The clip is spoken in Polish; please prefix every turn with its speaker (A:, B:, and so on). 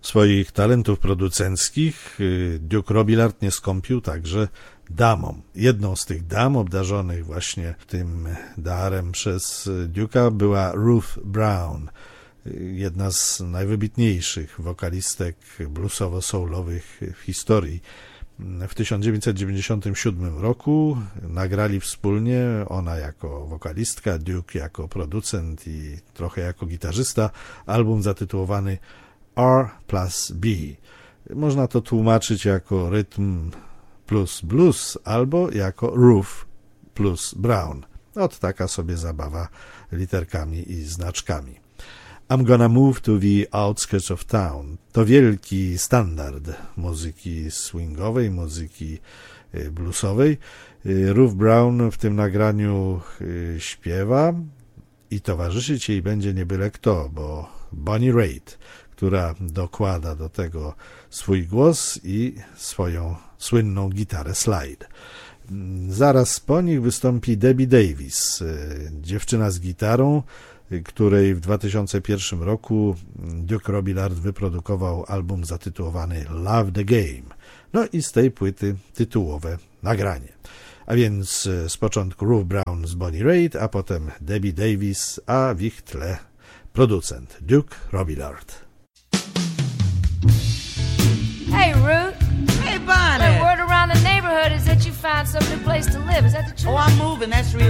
A: Swoich talentów producenckich Duke Robillard nie skąpił także damom. Jedną z tych dam obdarzonych właśnie tym darem przez Duke'a była Ruth Brown, jedna z najwybitniejszych wokalistek bluesowo-soulowych w historii. W 1997 roku nagrali wspólnie, ona jako wokalistka, Duke jako producent i trochę jako gitarzysta, album zatytułowany R+B. Można to tłumaczyć jako rytm plus blues albo jako Ruth plus Brown. Taka sobie zabawa literkami i znaczkami. I'm Gonna Move to the Outskirts of Town to wielki standard muzyki swingowej, muzyki bluesowej. Ruth Brown w tym nagraniu śpiewa i towarzyszyć jej będzie nie byle kto, bo Bonnie Raitt, która dokłada do tego swój głos i swoją słynną gitarę slide. Zaraz po nich wystąpi Debbie Davis, dziewczyna z gitarą, której w 2001 roku Duke Robillard wyprodukował album zatytułowany Love the Game. No i z tej płyty tytułowe nagranie. A więc z początku Ruth Brown z Bonnie Raitt, a potem Debbie Davis, a w ich tle producent Duke Robillard.
B: Hey, Ruth.
C: Hey, Bonnie.
B: The word around the neighborhood is that you found some new place to live. Is that the truth?
C: Oh, I'm moving. That's real.